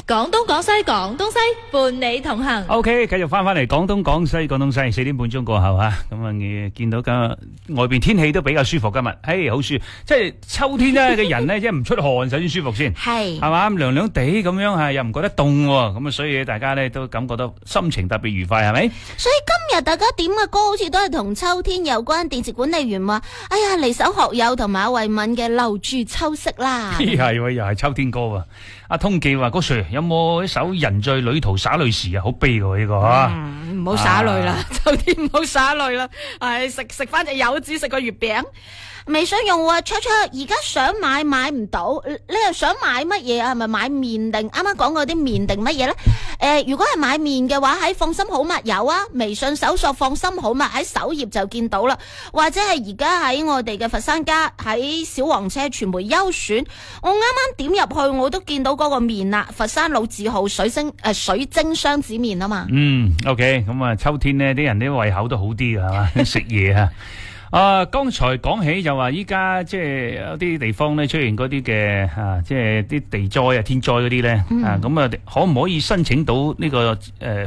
廣東廣西廣東西伴你同行。 OK， 繼續翻嚟廣東廣西廣東西4點半鐘過後吓，咁啊你見到今日外邊天氣都比較舒服今日，嘿好舒服，即係秋天咧嘅人咧即係唔出汗首先舒服先，係嘛涼涼地咁樣吓，又唔覺得凍喎，咁啊所以大家咧都感覺到心情特別愉快係咪？ 所以今日大家點嘅歌好似都係同秋天有關。電視管理員話：哎呀，嚟首學友同馬慧敏嘅《留住秋色》啦。係喎， 又係秋天歌啊！阿通記話：嗰 Sir 有冇一首《人在旅途灑淚時》啊？好悲喎呢個唔好灑淚啦，秋天唔好灑淚啦，係食翻隻柚子，食個月餅。微信用戶卓而家想買唔到，你又想買乜嘢啊？係咪買麵定？啱啱講嗰啲麵定乜嘢咧？如果係買麵嘅話，喺放心好物有啊，微信搜索放心好物喺首頁就見到啦。或者係而家喺我哋嘅佛山家喺小黃車傳媒優選，我啱啱點入去我都見到嗰個麵啦，佛山老字號水晶雙子麵啊嘛。 OK， 咁啊秋天呢啲人啲胃口都好啲㗎係嘛，食嘢啊。剛才講起就話依家即係有啲地方咧出現嗰啲嘅即係啲地災啊、天災嗰啲咧，咁啊可唔可以申請到呢個